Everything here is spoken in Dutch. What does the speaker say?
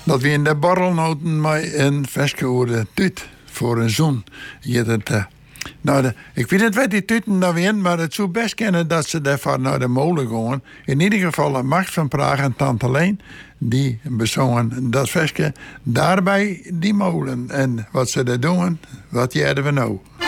Dat we in de borrelnoten met een versgehoorde tuut voor een zon. Ik weet niet wat die tuten daar weer, maar het zou best kennen dat ze daarvoor naar de molen gaan. In ieder geval een Macht van Praag en Tante Leen, die bezongen dat versje daarbij die molen. En wat ze daar doen, wat jaren we nou.